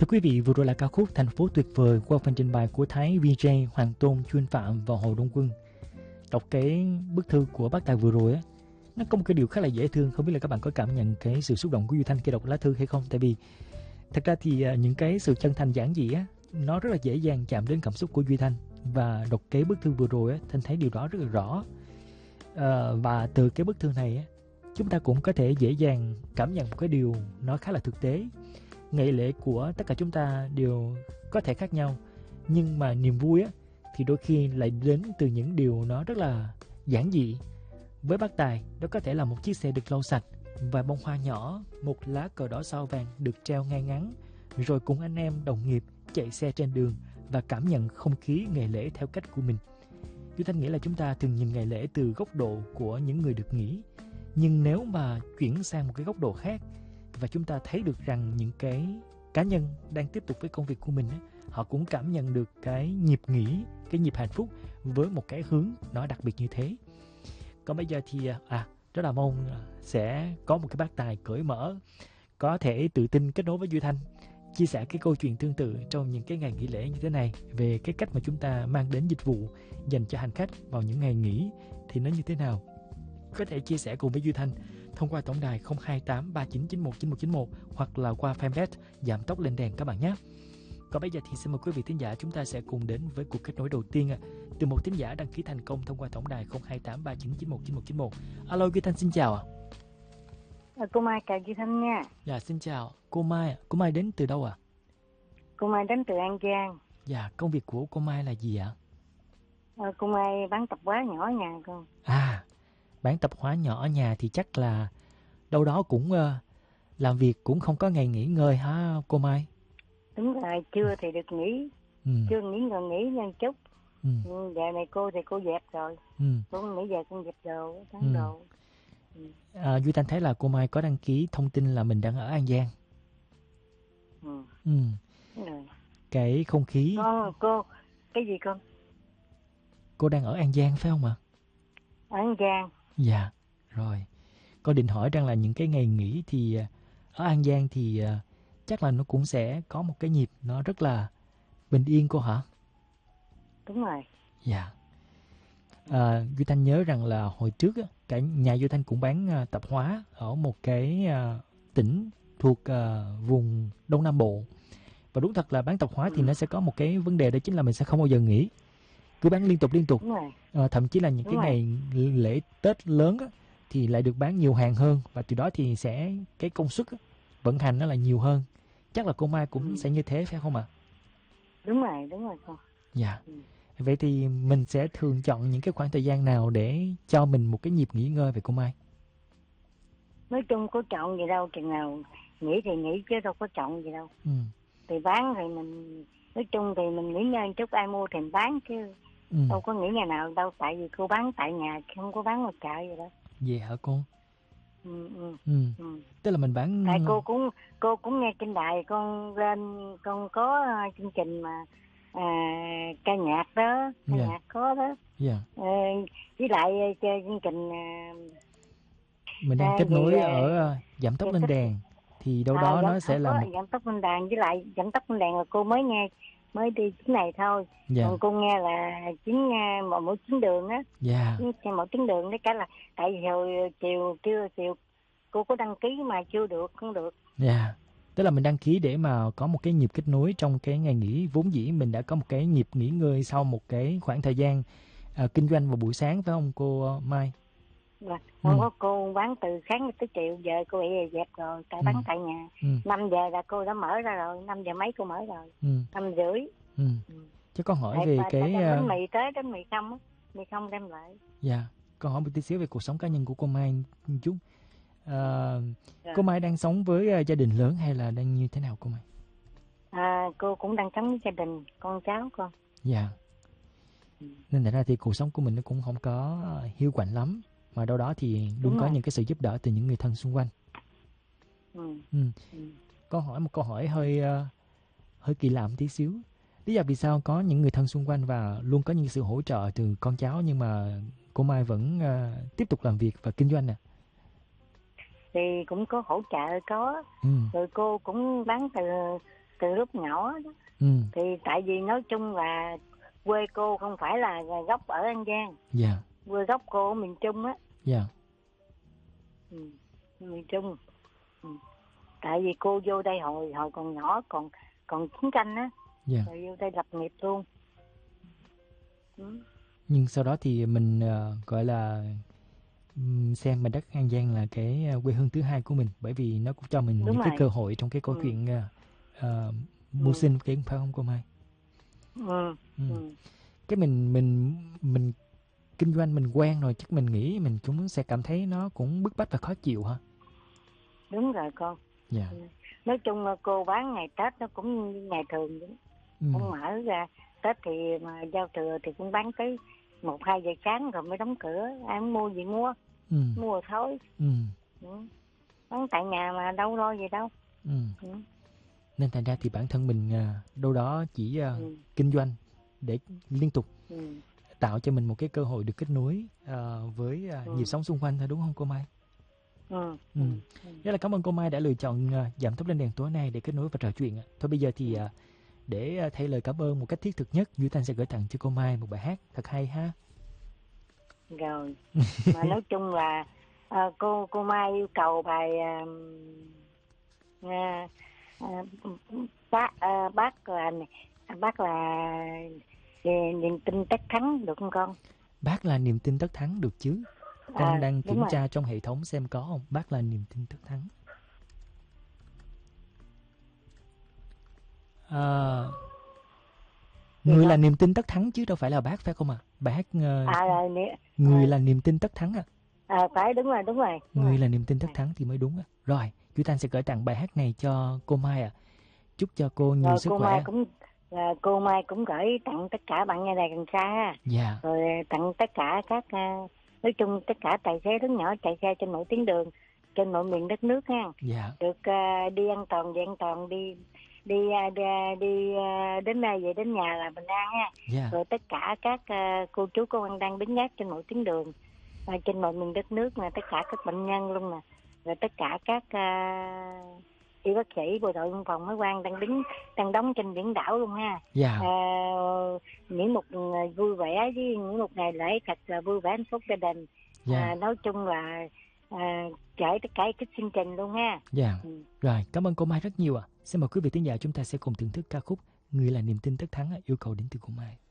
Thưa quý vị, vừa rồi là ca khúc Thành phố tuyệt vời qua phần trình bày của Thái VJ, Hoàng Tôn, Chuyên Phạm và Hồ Đông Quân. Đọc cái bức thư của bác Tài vừa rồi á, nó có một cái điều khá là dễ thương. Không biết là các bạn có cảm nhận cái sự xúc động của Duy Thanh khi đọc lá thư hay không? Tại vì thật ra thì những cái sự chân thành giản dị á, nó rất là dễ dàng chạm đến cảm xúc của Duy Thanh. Và đọc cái bức thư vừa rồi á, Thanh thấy điều đó rất là rõ. Và từ cái bức thư này á, chúng ta cũng có thể dễ dàng cảm nhận một cái điều nó khá là thực tế. Ngày lễ của tất cả chúng ta đều có thể khác nhau, nhưng mà niềm vui á, thì đôi khi lại đến từ những điều nó rất là giản dị. Với bác Tài, đó có thể là một chiếc xe được lau sạch, vài bông hoa nhỏ, một lá cờ đỏ sao vàng được treo ngay ngắn, rồi cùng anh em đồng nghiệp chạy xe trên đường và cảm nhận không khí ngày lễ theo cách của mình. Duy Thanh nghĩ là chúng ta thường nhìn ngày lễ từ góc độ của những người được nghỉ, nhưng nếu mà chuyển sang một cái góc độ khác và chúng ta thấy được rằng những cái cá nhân đang tiếp tục với công việc của mình ấy, họ cũng cảm nhận được cái nhịp nghỉ, cái nhịp hạnh phúc với một cái hướng nó đặc biệt như thế. Còn bây giờ thì rất là mong sẽ có một cái bác Tài cởi mở, có thể tự tin kết nối với Duy Thanh, chia sẻ cái câu chuyện tương tự trong những cái ngày nghỉ lễ như thế này, về cái cách mà chúng ta mang đến dịch vụ dành cho hành khách vào những ngày nghỉ thì nó như thế nào. Có thể chia sẻ cùng với Duy Thanh thông qua tổng đài 028 3991 9191 hoặc là qua fanpage Giảm Tốc Lên Đèn các bạn nhé. Còn bây giờ thì xin mời quý vị thính giả, chúng ta sẽ cùng đến với cuộc kết nối đầu tiên từ một thính giả đăng ký thành công thông qua tổng đài 028 3991 9191. Alo, Duy Thanh xin chào ạ. Cô Mai chào Duy Thanh nha. Dạ xin chào cô Mai. Cô Mai đến từ đâu ạ? Cô Mai đến từ An Giang. Dạ, công việc của cô Mai là gì ạ? Cô Mai bán tạp hóa nhỏ ở nhà con. Bán tạp hóa nhỏ ở nhà thì chắc là đâu đó cũng làm việc cũng không có ngày nghỉ ngơi hả cô Mai? Đúng rồi, trưa thì được nghỉ. Trưa nghỉ ngơi nghỉ nhân chút. Giờ này cô thì cô dẹp rồi. Cô nghỉ giờ con dẹp đồ, bán đồ. Duy Thanh thấy là cô Mai có đăng ký thông tin là mình đang ở An Giang. Đúng rồi. Cái không khí. Cô cái gì con? Cô đang ở An Giang phải không ạ? Ở An Giang. Dạ, rồi. Con định hỏi rằng là những cái ngày nghỉ thì ở An Giang thì chắc là nó cũng sẽ có một cái nhịp nó rất là bình yên cô hả? Đúng rồi. Dạ. Duy Thanh nhớ rằng là hồi trước cả nhà Duy Thanh cũng bán tạp hóa ở một cái tỉnh thuộc vùng Đông Nam Bộ. Và đúng thật là bán tạp hóa thì nó sẽ có một cái vấn đề, đó chính là mình sẽ không bao giờ nghỉ, cứ bán liên tục. Thậm chí là những cái ngày lễ Tết lớn thì lại được bán nhiều hàng hơn, và từ đó thì sẽ cái công suất vận hành nó là nhiều hơn. Chắc là cô Mai cũng sẽ như thế phải không ạ? Đúng rồi con. Dạ. Vậy thì mình sẽ thường chọn những cái khoảng thời gian nào để cho mình một cái nhịp nghỉ ngơi về cô Mai? Nói chung có chọn gì đâu, chừng nào nghỉ thì nghỉ chứ đâu có chọn gì đâu. Thì bán thì mình nói chung thì mình nghỉ ngơi chút, ai mua thì mình bán chứ đâu có nghỉ ngày nào đâu, tại vì cô bán tại nhà không có bán ngoài chợ vậy đó. Vậy hả cô? Tức là mình bán. Tại cô cũng nghe trên đài con lên, con có chương trình mà ca nhạc đó, nhạc có đó. Với lại chơi chương trình mình đang kết nối ở Giảm Tốc Lên Đèn thì đâu đó nó sẽ là Giảm Tốc Lên Đèn, với lại Giảm Tốc Lên Đèn là cô mới nghe, mới đi chuyến này thôi. Còn cô nghe là chuyến mỗi chuyến đường á. Mỗi chuyến đường đấy, cả là tại vì hồi chiều cô có đăng ký mà chưa được, không được. Tức là mình đăng ký để mà có một cái nhịp kết nối trong cái ngày nghỉ, vốn dĩ mình đã có một cái nhịp nghỉ ngơi sau một cái khoảng thời gian kinh doanh vào buổi sáng phải không cô Mai? Không có, cô bán từ sáng tới chiều, giờ cô bị dẹp rồi, tại bán tại nhà. 5 giờ là cô đã mở ra rồi, 5 giờ mấy cô mở rồi, 5 rưỡi. Chứ con hỏi về cái bánh mì tới, bánh mì không á, mì không đem lại. Dạ, con hỏi một tí xíu về cuộc sống cá nhân của cô Mai một chút. Cô Mai đang sống với gia đình lớn hay là đang như thế nào cô Mai? Cô cũng đang sống với gia đình, con cháu con. Dạ. Nên thật ra thì cuộc sống của mình nó cũng không có hiu quạnh lắm, mà đâu đó thì luôn có những cái sự giúp đỡ từ những người thân xung quanh. Con hỏi một câu hỏi hơi kỳ lạ một tí xíu. Lý do vì sao có những người thân xung quanh và luôn có những sự hỗ trợ từ con cháu, nhưng mà cô Mai vẫn tiếp tục làm việc và kinh doanh nè? Thì cũng có hỗ trợ có. Rồi cô cũng bán từ từ lúc nhỏ đó. Thì tại vì nói chung là quê cô không phải là gốc ở An Giang. Dạ. Quê gốc cô ở miền Trung á. Dạ. Miền Trung. Tại vì cô vô đây hồi còn nhỏ, còn chiến tranh á. Dạ. Rồi vô đây lập nghiệp luôn. Nhưng sau đó thì mình gọi là xem mảnh đất An Giang là cái quê hương thứ hai của mình, bởi vì nó cũng cho mình Đúng những rồi. cái cơ hội trong cái câu chuyện mưu sinh, phải không cô Mai? Cái mình kinh doanh mình quen rồi, chắc mình nghĩ mình cũng sẽ cảm thấy nó cũng bức bách và khó chịu hả? Đúng rồi con. Dạ. Nói chung là cô bán ngày Tết nó cũng như ngày thường vậy. Không mở ra. Tết thì mà giao thừa thì cũng bán tới 1-2 giờ sáng rồi mới đóng cửa. Ai muốn mua gì mua. Mua thôi. Bán tại nhà mà đâu lo gì đâu. Nên thành ra thì bản thân mình đâu đó chỉ kinh doanh để liên tục tạo cho mình một cái cơ hội được kết nối với nhịp sống xung quanh thôi, đúng không cô Mai? Rất là cảm ơn cô Mai đã lựa chọn Giảm Tốc Lên Đèn tối nay để kết nối và trò chuyện. Thôi bây giờ thì để thay lời cảm ơn một cách thiết thực nhất, Duy Thanh sẽ gửi tặng cho cô Mai một bài hát thật hay ha. Rồi. Mà nói chung là cô Mai yêu cầu bài bác là niềm tin tất thắng được không con? Bác là niềm tin tất thắng được chứ. Con đang kiểm tra trong hệ thống xem có không. Bác là niềm tin tất thắng. Người là niềm tin tất thắng chứ đâu phải là bác, phải không ạ? Bài hát người là niềm tin tất thắng phải, đúng rồi. Người là niềm tin tất thắng thì mới đúng Rồi, Duy Thanh sẽ gửi tặng bài hát này cho cô Mai Chúc cho cô nhiều sức khỏe. Cô Mai cũng gửi tặng tất cả bạn nghe đài Cần Sa. Dạ. Rồi tặng tất cả các nói chung tất cả tài xế lớn nhỏ chạy xe trên mọi tuyến đường, trên mọi miền đất nước ha. Dạ. Được đi an toàn, về an toàn, đi đến nơi về đến nhà là bình an ha. Dạ. Rồi tất cả các cô chú công an đang đứng gác trên mọi tuyến đường trên mọi miền đất nước, tất cả các bệnh nhân luôn nè, rồi tất cả các y bác sĩ, bộ đội biên phòng, hải quan đang đóng trên biển đảo luôn ha. Dạ. Những một vui vẻ với những một ngày lễ thật là vui vẻ hạnh phúc gia đình. Dạ. Nói chung là trải tất cả cái chương trình luôn ha. Dạ. Rồi, cảm ơn cô Mai rất nhiều Xin mời quý vị thính giả chúng ta sẽ cùng thưởng thức ca khúc Người là niềm tin tất thắng yêu cầu đến từ cô Mai.